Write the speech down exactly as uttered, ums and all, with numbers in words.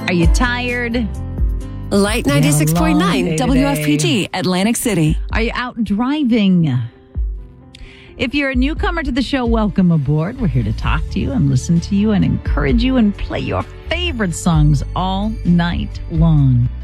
Are you tired? Light ninety-six point nine W F P G, Atlantic City. Are you out driving? If you're a newcomer to the show, welcome aboard. We're here to talk to you and listen to you and encourage you and play your favorite songs all night long.